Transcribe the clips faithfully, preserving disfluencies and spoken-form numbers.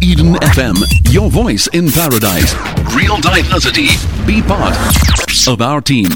Eden F M, your voice in paradise. Real diversity. Be part of our team.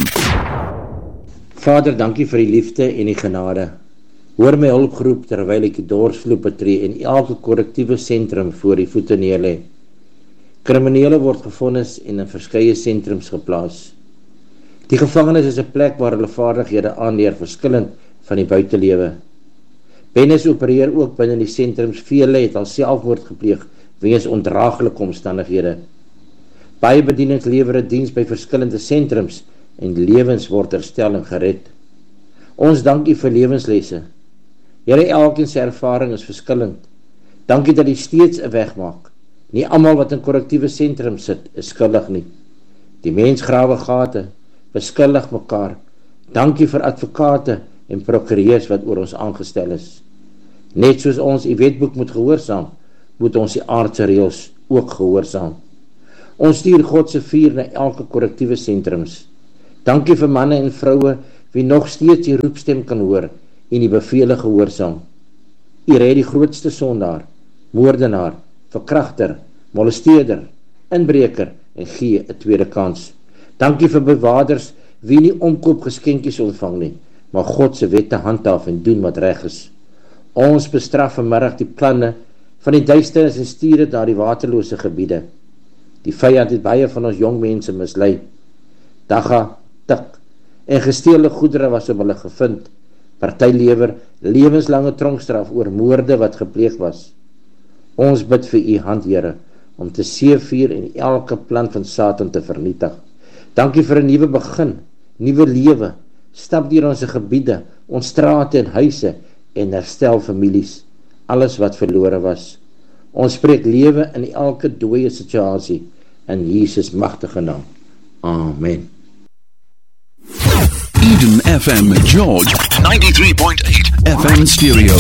Vader, dankie vir die liefde en die genade. Hoor my hulpgroep terwyl ek die dorsvloer betree en elke korrektiewe sentrum voor die voete neerlê. Kriminele word gevonnis en in verskeie sentrums geplaas. Die gevangenis is 'n plek waar hulle vaardighede aanleer, verskillend van die buitelewe. Bendes opereer ook binne die sentrums. Vele het al selfmoord gepleeg weens ondraaglike omstandighede. Baie bedienings lewer 'n diens by verskillende sentrums en lewens word herstel en gered. Ons dank U vir lewenslesse. Here, elkeen se ervaring is verskillend. Dankie dat U steeds 'n weg maak. Nie almal wat in korrektiewe sentrums sit, is skuldig nie. Die mens grawe gate, beskuldig mekaar. Dankie vir advokate en prokureurs wat oor ons aangestel is. Net soos ons die wetboek moet gehoorsaam, moet ons die aardse reëls ook gehoorsaam. Ons stuur God se vuur na elke korrektiewe sentrums. Dankie vir manne en vroue wie nog steeds die roepstem kan hoor en die bevele gehoorsaam. U red die grootste sondaar, moordenaar, verkragter, molesteerder, inbreker en gee 'n tweede kans. Dankie vir bewaarders wie nie omkoop geskenkies ontvang nie, maar God se wette handhaaf en doen wat reg is. Ons bestraf vanmiddag die planne van die duisternis en stuur dit na die waterlose gebiede. Die vyand het baie van ons jong mense mislei. Dagga, tik en gesteelde goedere was op hulle gevind. Party lewer lewenslange tronkstraf oor moorde wat gepleeg was. Ons bid vir U hand, Here, om te seëvier en elke plan van Satan te vernietig. Dankie vir 'n nuwe begin, nuwe lewe. Stap deur ons gebiede, ons strate en huise en herstel families, alles wat verlore was. Ons spreek lewe in elke dooie situasie in Jesus magtige naam. Amen. Eden F M George ninety-three point eight F M Stereo.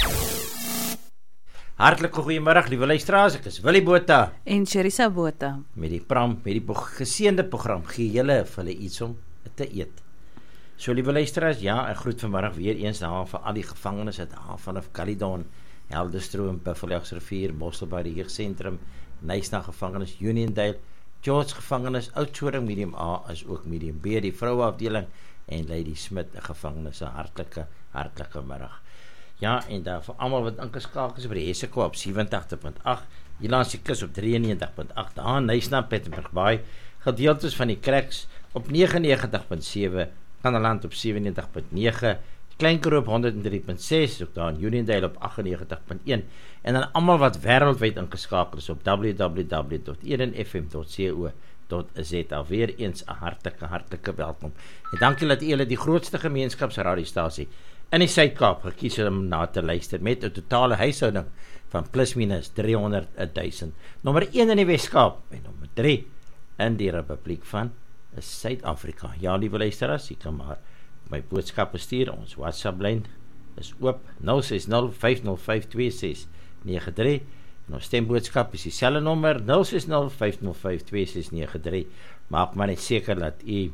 Hartlike goeiemiddag, liewe luisteraars, ek is Willie Botha en Sherissa Botha. Met die pram, met die geseënde program gee julle vir hulle iets om te eet. So liewe luisteraars, ja, 'n groet vanmiddag weer eens daar vir al die gevangenes uit daar vanaf Caledon, Helderstroom, Buffalo'srivier, Mosselbaai, die Jeugsentrum, Knysna gevangenis, Uniondale, George gevangenis, Oudtshoorn medium A is ook medium B, die vroueafdeling en Lady Smith gevangenis. 'n hartlike, hartlike middag. Ja, en daar vir almal wat ingeskakel is by die Hesseko op sewentig punt agt, hier langs die kus op drieënnegentig punt agt, daar Knysna, Pietermaritzburg, gedeeltes van die Cracks op negenennegentig punt sewe, Kannaland op sewennegentig punt nege, Kleinkaroo op honderd drie punt ses, ook daar in Uniondale op agtennegentig punt een, en dan almal wat wêreldwyd ingeskakel is op w w w dot eden f m dot co dot z a. Weer eens 'n hartlike, hartlike welkom. En dankie dat julle die grootste gemeenskapsradiostasie in die Suid-Kaap gekies het om na te luister met 'n totale huishouding van plus minus driehonderd duisend. Nommer een in die Wes-Kaap en nommer drie in die Republiek van Suid-Afrika. Ja, liewe luisteraars, jy kan maar my boodskappe stuur. Ons WhatsApp-lyn is oop nul ses nul vyf nul vyf twee ses nege drie. En ons stemboodskap is dieselfde nommer nul ses nul vyf nul vyf twee ses nege drie. Maak maar net seker dat u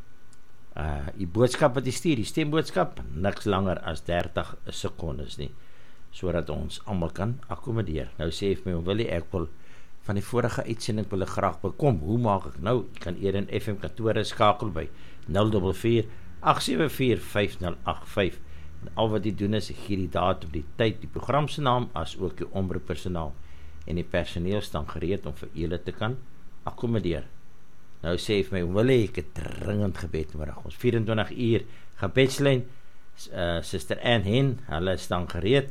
uh u boodskap wat u stuur, die stemboodskap, niks langer as dertig sekondes nie, sodat ons almal kan akkommodeer. Nou sê ek my, wil ek wil van die vorige uitsending wil ek graag bekom. Hoe maak ek nou? Ek kan Eden F M kantore skakel by nul vier vier agt sewe vier vyf nul agt vyf. En al wat jy doen is, ek gee die datum, die tyd, die program se naam, as ook die omroeppersoneel. En die personeel staan gereed om vir julle te kan akkommodeer. Nou sê ek my, wil ek het dringend gebed middag. Ons vyf en twintig uur gebedslyn, uh, Suster Anne Hen, hulle staan gereed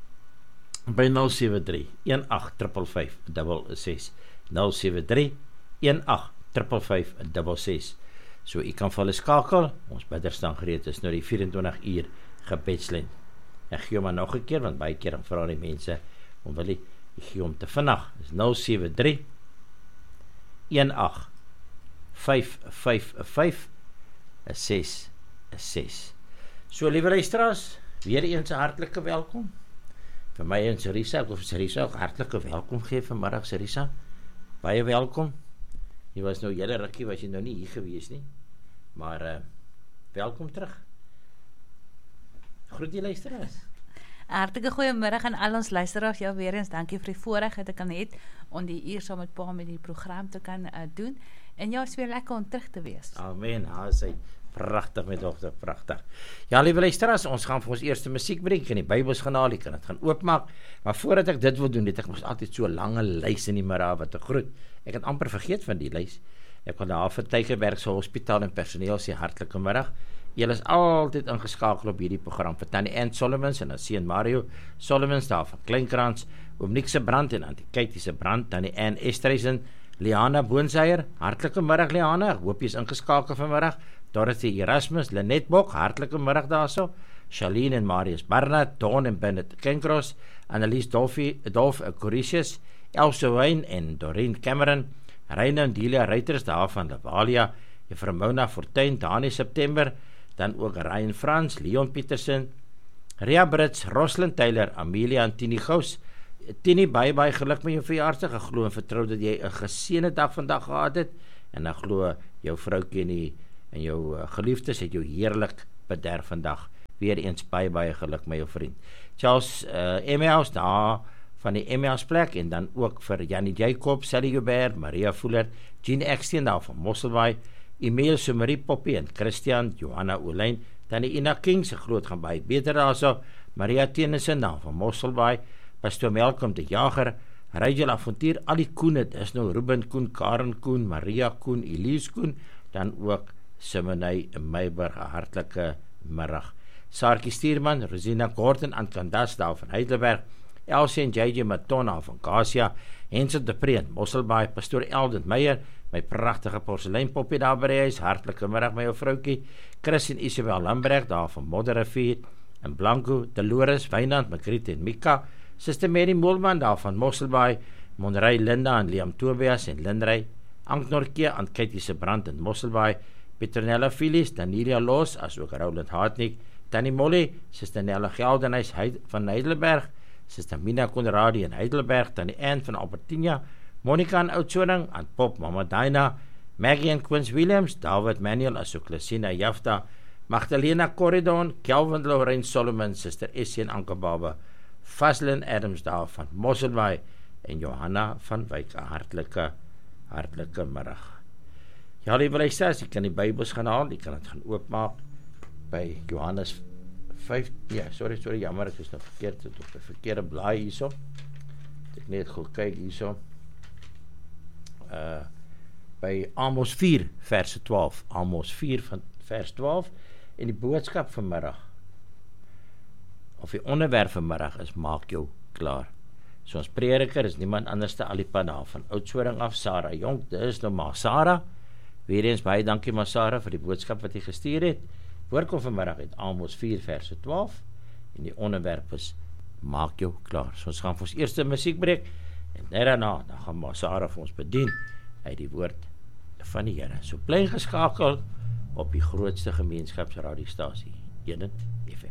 by nul sewe drie een agt vyf vyf ses ses, nul sewe drie een agt vyf vyf ses ses. So u kan vir hulle skakel, ons bidder staan gereed, is nou die vyf en twintig uur gebedslyn. Ek gee hom maar nog 'n keer, want baie keer dan vra die mense, om wil ek gee hom te vinnig, is nul sewe drie een agt vyf vyf vyf ses ses. So liewe luisteraars, weer eens 'n hartlike welkom. Vir my en Sherissa, ek wil vir Sherissa ook hartlike welkom gee vanmiddag. Sherissa, baie welkom. Jy was nou julle rukkie, was jy nou nie hier gewees nie, maar uh, welkom terug. Groet die luisteraars. Hartlike goeiemiddag aan al ons luisteraars, jou weer eens dankie vir die voorreg dat ek kan hê om die uur saam met pa met die program te kan uh, doen, en ja, is weer lekker om terug te wees. Amen, ha, sy pragtig my dogter, pragtig. Ja, liewe luisteraars, ons gaan vir ons eerste musiekbreek in die Bybels gaan haal, ek kan dit gaan oopmaak, maar voordat ek dit wil doen, het ek mos altyd so 'n lange lys in die middag wat te groet. Ek het amper vergeet van die lys. Ek wil daar vir Tygerberg se hospitaal en personeel sê hartlike middag. Julle is altyd ingeskakel op hierdie program vir Tannie Ann Solomons en dan seun Mario Solomons daar van Kleinkrans, oom Nick se brand en Antie Katie se brand, Tannie Ann Estreisen, Liana Boonseier, hartlike middag Liana, ek hoop jy is ingeskakel vanmiddag. Dorothy Erasmus, Lenet Bok, hartlike middag daarso. Charlene en Marius Barnard, Dawn en Bennett Kenkros, Annelies Dolfie, Dolf Coricius, Else Wayne en Doreen Cameron, Reina en Delia Reuters daar van Lavalia, Juffrou Mona Fortuin, Dani September, dan ook Ryan Frans, Leon Petersen, Ria Brits, Rosalind Taylor, Amelia en Tini Gous. Tini, baie baie geluk met jou verjaarsdag. Ek glo en vertrou dat jy 'n geseënde dag vandag gehad het, en ek glo jou vroukie en, die, en jou uh, geliefdes het jou heerlik bederf vandag. Weer eens baie baie geluk met jou vriend. Charles uh, Emmaus daar van die Emmaus plek, en dan ook vir Janie Jacob, Sally Joubert, Maria Fuller, Jean Eksteen daar van Mosselbaai, Emile Sumarie Poppie en Christian, Johanna Olijn, dan die Ina King, se groot gaan baie beter daar so, Maria Tennyson daar van Mosselbaai, Pastor Malcolm de Jager, Rigel Avontuur, al die Koen, het is nou Ruben Koen, Karen Koen, Maria Koen, Elise Koen, dan ook Simonei Meiberg, 'n hartlike middag. Saartjie Stuurman, Rosina Gordon, Ankandas daar van Heidelberg, Elsie en J J Matona van Kasia, Hensel de Preen, Mosselbaai, Pastoor Eldon Meyer, my pragtige porseleinpoppie daar by die huis, hartlike middag my jou vroukie, Chris en Isabel Lambrecht daar van Modderrivier, en Blanco, Dolores, Wynand, Magriet en Mika, Sister Mary Moelman daar van Mosselbaai, Monrey Linda en Liam Tobias en Lindrey, Anknorkie aan Katie se brand in Mosselbaai, Petronella Phyllis, Daniela Los, as ook Roland Hartnick, Tannie Molly, Sister Nella Geldenhuis van Heidelberg, Sister Mina Conradi in Heidelberg, Tannie Ann van Albertina, Monica in Oudtshoorn, aan Pop, Mama Dinah, Maggie en Quince Williams, David Manuel, as ook Lucina Jafta, Magdalena Corridon, Kelvin Lorraine Solomon, Sister Essie en Anke Baba, Faslin Adams daar van Mosselbaai, en Johanna van Wyk, 'n hartlike, hartlike middag. Ja, liewe luisteraars, ek kan die Bybels gaan haal, ek kan het gaan oopmaak, by Johannes vyf, ja, sorry, sorry, jammer, ek is nou verkeerd, het op die verkeerde blaai hierso, ek net goed kyk hierso, uh, by Amos vier, vers twaalf, Amos vier, van vers twaalf, en die boodskap vanmiddag, of die onderwerp vanmiddag is, maak jou klaar. So ons prediker is niemand anders te Alipana, van Oudtshoorn af, Sarah Jonk, dit is nou maar Sarah, weer eens baie dankie maar Sarah, vir die boodskap wat jy gestuur het. Voorkom vanmiddag uit Amos vier, vers twaalf, en die onderwerp is, maak jou klaar. So ons gaan vir ons eerste musiekbreek, en daarna, dan gaan maar Sarah vir ons bedien, uit die woord van die Here. So bly geskakel, op die grootste gemeenskapsradiostasie, Eden F M.